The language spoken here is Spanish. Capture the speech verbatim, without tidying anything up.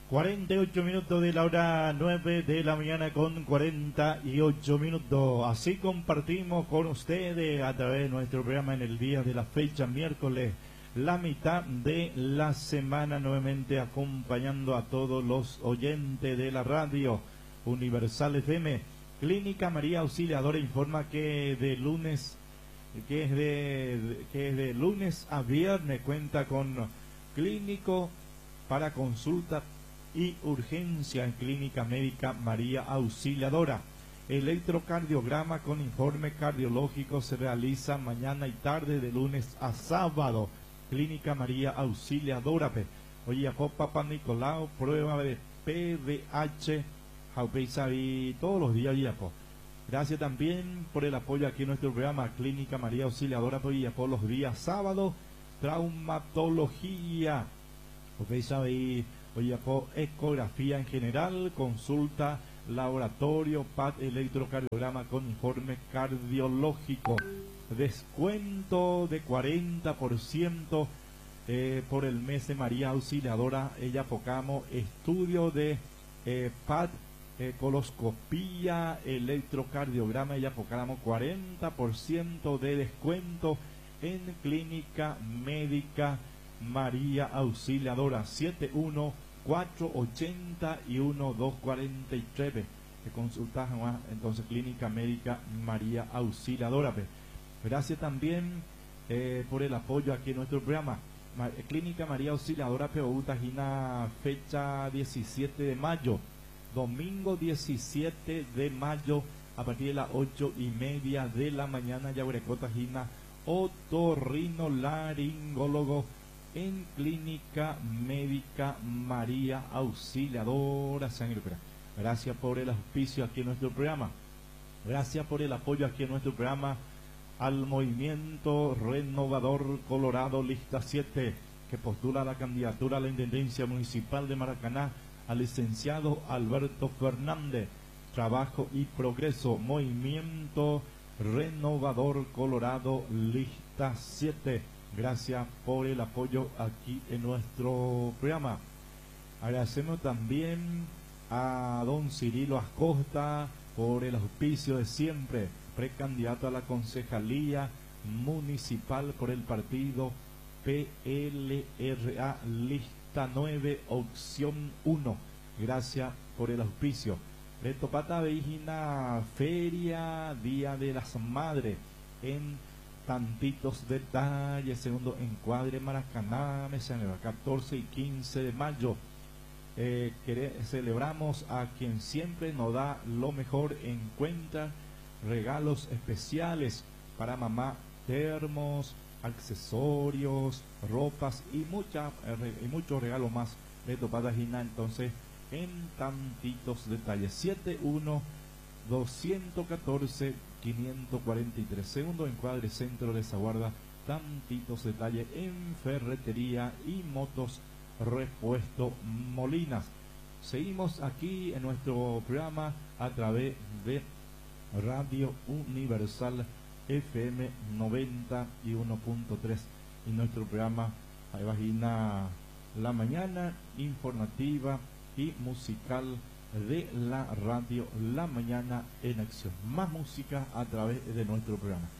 cuarenta y ocho minutos de la hora nueve de la mañana con cuarenta y ocho minutos. Así compartimos con ustedes a través de nuestro programa en el día de la fecha, miércoles, la mitad de la semana, nuevamente acompañando a todos los oyentes de la radio Universal F M. Clínica María Auxiliadora informa que de lunes, que es de, que es de lunes a viernes cuenta con clínico para consulta y urgencia en Clínica Médica María Auxiliadora. Electrocardiograma con informe cardiológico se realiza mañana y tarde de lunes a sábado. Clínica María Auxiliadora. Oye, a Papa Nicolau, prueba de P V H, y todos los días. Gracias también por el apoyo aquí en nuestro programa Clínica María Auxiliadora, por los días sábados. Traumatología, oye, por ecografía en general, consulta, laboratorio, P A T, electrocardiograma con informe cardiológico. Descuento de cuarenta por ciento eh, por el mes de María Auxiliadora. Ella Pocamo, estudio de eh, P A T, eh, coloscopía, electrocardiograma. Ella Pocamo, cuarenta por ciento de descuento en Clínica Médica María Auxiliadora. Siete uno cuatro ocho uno dos cuatro tres. Que consultas entonces Clínica Médica María Auxiliadora. Gracias también eh, por el apoyo aquí en nuestro programa. Ma Clínica María Auxiliadora Peoutajina, fecha diecisiete de mayo, domingo diecisiete de mayo, a partir de las ocho y media de la mañana. Yaguarecotajina, otorrinolaringólogo en Clínica Médica María Auxiliadora. Gracias por el auspicio aquí en nuestro programa. Gracias por el apoyo aquí en nuestro programa al Movimiento Renovador Colorado Lista siete, que postula la candidatura a la Intendencia Municipal de Maracaná al licenciado Alberto Fernández. Trabajo y Progreso, Movimiento Renovador Colorado Lista siete. Gracias por el apoyo aquí en nuestro programa. Agradecemos también a don Cirilo Acosta por el auspicio de siempre, precandidato a la Concejalía Municipal por el partido P L R A Lista nueve, opción uno. Gracias por el auspicio. Retopata Vigina, Feria Día de las Madres en tantitos detalles, segundo encuadre Maracaná, catorce y quince de mayo. Eh, celebramos a quien siempre nos da lo mejor en cuenta, regalos especiales para mamá, termos, accesorios, ropas y, mucha, eh, y muchos regalos más de Topatagina. Entonces, en tantitos detalles, siete uno dos uno cuatro cinco cuatro tres, segundo encuadre, centro de Zaguarda. Tantitos detalles en ferretería y motos Repuesto Molinas. Seguimos aquí en nuestro programa a través de Radio Universal F M noventa y uno punto tres y nuestro programa Vagina la mañana informativa y musical de la radio La Mañana en Acción. Más música a través de nuestro programa.